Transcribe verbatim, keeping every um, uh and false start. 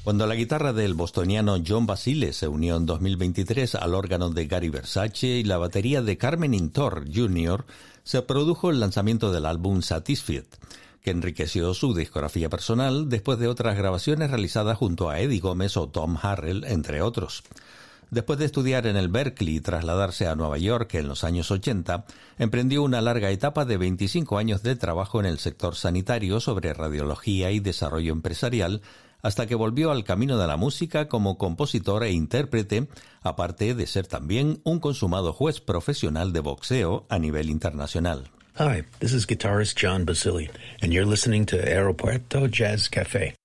Cuando la guitarra del bostoniano John Basile se unió en dos mil veintitrés al órgano de Gary Versace y la batería de Carmen Intor junior, se produjo el lanzamiento del álbum Satisfied, que enriqueció su discografía personal después de otras grabaciones realizadas junto a Eddie Gómez o Tom Harrell, entre otros. Después de estudiar en el Berklee y trasladarse a Nueva York en los años ochenta, emprendió una larga etapa de veinticinco años de trabajo en el sector sanitario sobre radiología y desarrollo empresarial, hasta que volvió al camino de la música como compositor e intérprete, aparte de ser también un consumado juez profesional de boxeo a nivel internacional. Hi, this is guitarist John Basile, and you're listening to Aeropuerto Jazz Cafe.